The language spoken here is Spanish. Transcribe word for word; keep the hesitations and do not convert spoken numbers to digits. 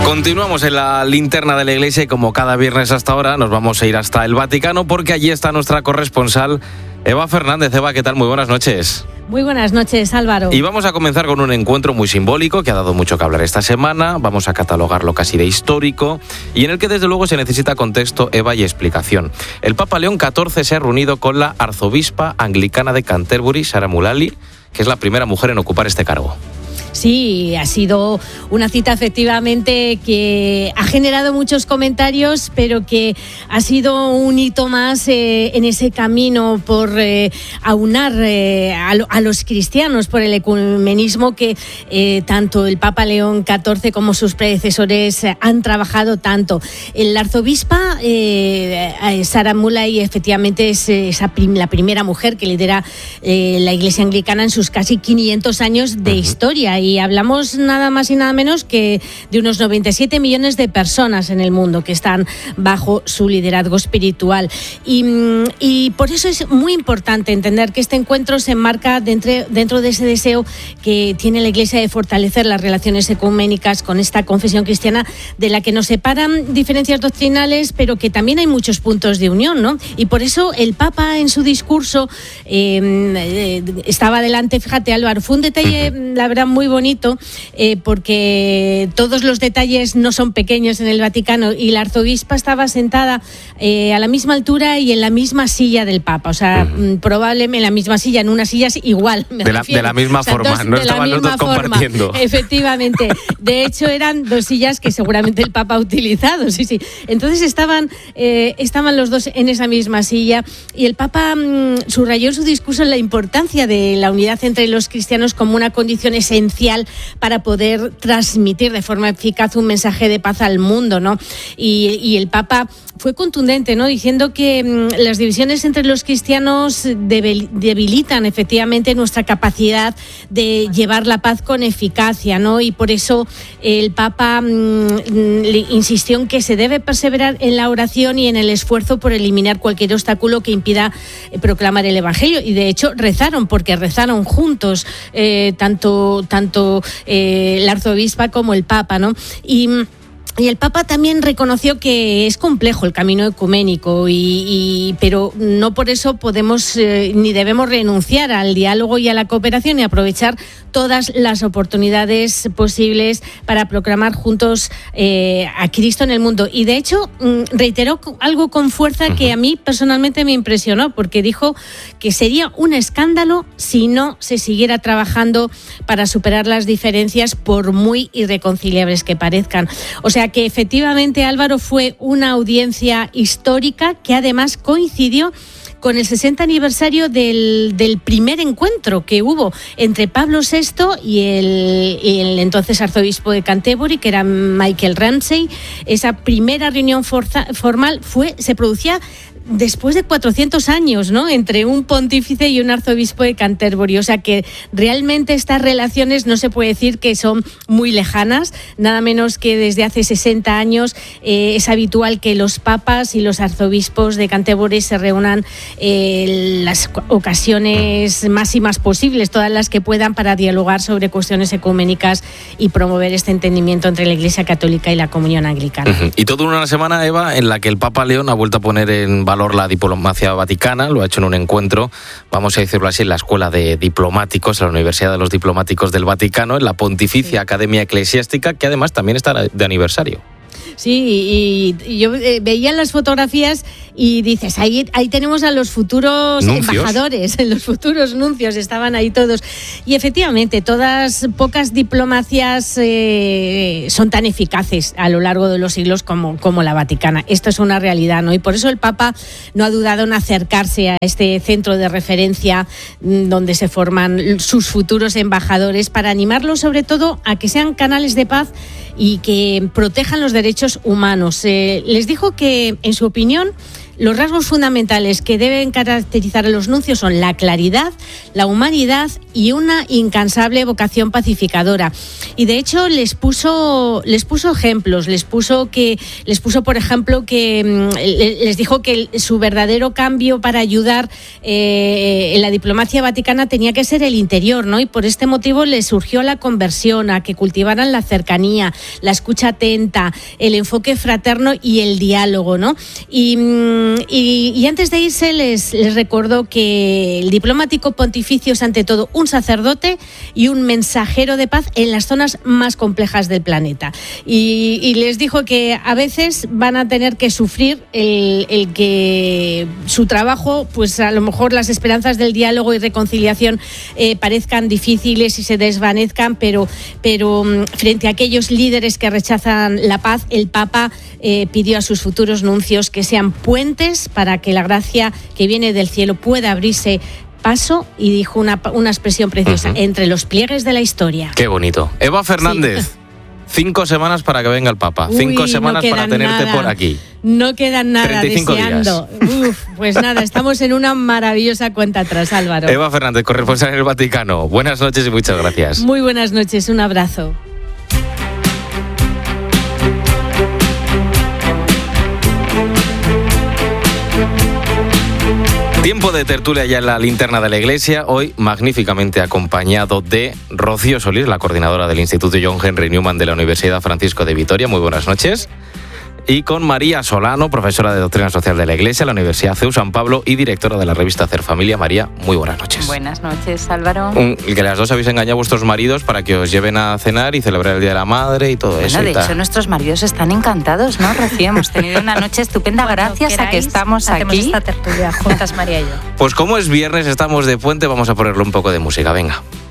Continuamos en la linterna de la Iglesia y como cada viernes hasta ahora nos vamos a ir hasta el Vaticano porque allí está nuestra corresponsal Eva Fernández. Eva, ¿qué tal? Muy buenas noches. Muy buenas noches, Álvaro. Y vamos a comenzar con un encuentro muy simbólico que ha dado mucho que hablar esta semana. Vamos a catalogarlo casi de histórico y en el que desde luego se necesita contexto, Eva, y explicación. El Papa León catorce se ha reunido con la arzobispa anglicana de Canterbury, Sarah Mullally, que es la primera mujer en ocupar este cargo. Sí, ha sido una cita efectivamente que ha generado muchos comentarios, pero que ha sido un hito más eh, en ese camino por eh, aunar eh, a, lo, a los cristianos, por el ecumenismo que eh, tanto el Papa León catorce como sus predecesores han trabajado tanto. El arzobispa eh, Sarah Mullally efectivamente es esa prim- la primera mujer que lidera eh, la Iglesia anglicana en sus casi quinientos años de uh-huh. historia. Y hablamos nada más y nada menos que de unos noventa y siete millones de personas en el mundo que están bajo su liderazgo espiritual. Y, y por eso es muy importante entender que este encuentro se enmarca dentro, dentro de ese deseo que tiene la Iglesia de fortalecer las relaciones ecuménicas con esta confesión cristiana de la que nos separan diferencias doctrinales, pero que también hay muchos puntos de unión, ¿no? Y por eso el Papa en su discurso eh, eh, estaba adelante, fíjate, Álvaro, fue un detalle, la verdad, muy bonito, eh, porque todos los detalles no son pequeños en el Vaticano y la arzobispa estaba sentada eh, a la misma altura y en la misma silla del Papa, o sea, uh-huh. probablemente en la misma silla, en unas sillas igual. Me de, la, de la misma o sea, forma, dos, no estaban los dos compartiendo. Efectivamente, de hecho eran dos sillas que seguramente el Papa ha utilizado, sí, sí. Entonces estaban, eh, estaban los dos en esa misma silla y el Papa mmm, subrayó en su discurso la importancia de la unidad entre los cristianos como una condición esencial para poder transmitir de forma eficaz un mensaje de paz al mundo, ¿no? Y, y el Papa fue contundente, ¿no? Diciendo que mmm, las divisiones entre los cristianos debil, debilitan efectivamente nuestra capacidad de llevar la paz con eficacia, ¿no? Y por eso el Papa mmm, le insistió en que se debe perseverar en la oración y en el esfuerzo por eliminar cualquier obstáculo que impida eh, proclamar el Evangelio. Y de hecho rezaron, porque rezaron juntos, eh, tanto, tanto eh, la arzobispa como el Papa, ¿no? Y Y el Papa también reconoció que es complejo el camino ecuménico, y, y, pero no por eso podemos eh, ni debemos renunciar al diálogo y a la cooperación y aprovechar todas las oportunidades posibles para proclamar juntos eh, a Cristo en el mundo. Y de hecho reiteró algo con fuerza uh-huh. que a mí personalmente me impresionó, porque dijo que sería un escándalo si no se siguiera trabajando para superar las diferencias, por muy irreconciliables que parezcan. O sea que efectivamente, Álvaro, fue una audiencia histórica que además coincidió con el sesenta aniversario del, del primer encuentro que hubo entre Pablo sexto y el, y el entonces arzobispo de Canterbury, que era Michael Ramsey. Esa primera reunión forza, formal fue se producía después de cuatrocientos años, ¿no?, entre un pontífice y un arzobispo de Canterbury. O sea que realmente estas relaciones no se puede decir que son muy lejanas, nada menos que desde hace sesenta años eh, es habitual que los papas y los arzobispos de Canterbury se reúnan en eh, las ocasiones máximas posibles, todas las que puedan, para dialogar sobre cuestiones ecuménicas y promover este entendimiento entre la Iglesia Católica y la Comunión Anglicana. Uh-huh. Y todo en una semana, Eva, en la que el Papa León ha vuelto a poner en valor la diplomacia vaticana, lo ha hecho en un encuentro, vamos a decirlo así, en la Escuela de Diplomáticos, en la Universidad de los Diplomáticos del Vaticano, en la Pontificia sí. Academia Eclesiástica, que además también está de aniversario. Sí, y, y yo eh, veía las fotografías y dices, ahí, ahí tenemos a los futuros ¿Nuncios? embajadores, los futuros nuncios, estaban ahí todos. Y efectivamente, todas pocas diplomacias eh, son tan eficaces a lo largo de los siglos como, como la Vaticana. Esto es una realidad, ¿no? Y por eso el Papa no ha dudado en acercarse a este centro de referencia donde se forman sus futuros embajadores, para animarlos sobre todo a que sean canales de paz y que protejan los derechos humanos. Eh, les dijo que, en su opinión, los rasgos fundamentales que deben caracterizar a los nuncios son la claridad, la humanidad y una incansable vocación pacificadora. Y de hecho les puso les puso ejemplos, les puso que les puso por ejemplo que les dijo que su verdadero cambio para ayudar eh, en la diplomacia vaticana tenía que ser el interior, ¿no? Y por este motivo les surgió la conversión, a que cultivaran la cercanía, la escucha atenta, el enfoque fraterno y el diálogo, ¿no? Y, y, y antes de irse les, les recordó que el diplomático pontificio es ante todo un sacerdote y un mensajero de paz en las zonas más complejas del planeta. Y, y les dijo que a veces van a tener que sufrir el, el que su trabajo, pues a lo mejor las esperanzas del diálogo y reconciliación eh, parezcan difíciles y se desvanezcan, pero, pero frente a aquellos líderes que rechazan la paz, el Papa eh, pidió a sus futuros nuncios que sean puentes para que la gracia que viene del cielo pueda abrirse paso, y dijo una, una expresión preciosa, uh-huh. entre los pliegues de la historia. Qué bonito. Eva Fernández. Sí. Cinco semanas para que venga el Papa. Uy, Cinco semanas no para tenerte nada. por aquí. No queda nada deseando. Días. Uf, pues nada, estamos en una maravillosa cuenta atrás, Álvaro. Eva Fernández, corresponsal en el Vaticano. Buenas noches y muchas gracias. Muy buenas noches, un abrazo. Tiempo de tertulia ya en la linterna de la iglesia, hoy magníficamente acompañado de Rocío Solís, la coordinadora del Instituto John Henry Newman de la Universidad Francisco de Vitoria. Muy buenas noches. Y con María Solano, profesora de Doctrina Social de la Iglesia, la Universidad C E U San Pablo y directora de la revista Hacer Familia. María, muy buenas noches. Buenas noches, Álvaro. Un, que las dos habéis engañado a vuestros maridos para que os lleven a cenar y celebrar el Día de la Madre y todo bueno, eso. Bueno, de tal. hecho, nuestros maridos están encantados, ¿no, Rocío? Hemos tenido una noche estupenda gracias queráis, a que estamos hacemos aquí. esta tertulia juntas, María y yo. Pues como es viernes, estamos de puente, vamos a ponerle un poco de música, venga.